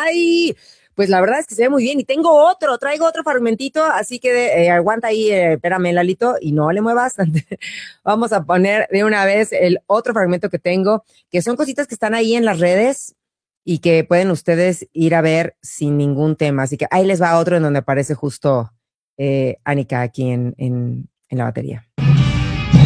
¡Ay! Pues la verdad es que se ve muy bien y traigo otro fragmentito, así que aguanta ahí, espérame, Lalito, y no le muevas. Vamos a poner de una vez el otro fragmento que tengo, que son cositas que están ahí en las redes y que pueden ustedes ir a ver sin ningún tema. Así que ahí les va otro en donde aparece justo Anika aquí en la batería.